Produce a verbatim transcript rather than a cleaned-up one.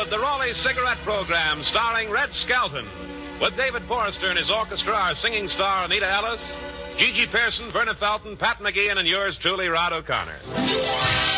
of the Raleigh Cigarette Program, starring Red Skelton, with David Forrester and his orchestra, our singing star Anita Ellis, Gigi Pearson, Verna Felton, Pat McGeehan, and yours truly, Rod O'Connor.